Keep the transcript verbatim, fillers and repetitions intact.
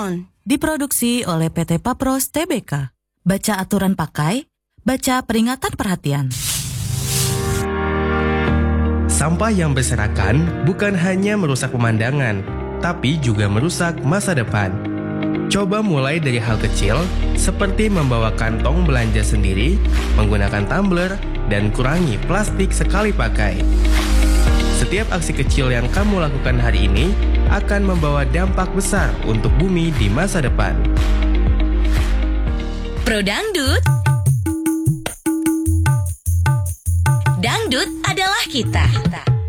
Sound. Diproduksi oleh P T Papros T B K. Baca aturan pakai, baca peringatan perhatian. Sampah yang berserakan bukan hanya merusak pemandangan, tapi juga merusak masa depan. Coba mulai dari hal kecil, seperti membawa kantong belanja sendiri, menggunakan tumbler, dan kurangi plastik sekali pakai. Setiap aksi kecil yang kamu lakukan hari ini akan membawa dampak besar untuk bumi di masa depan. Pro Dangdut. Dangdut adalah kita.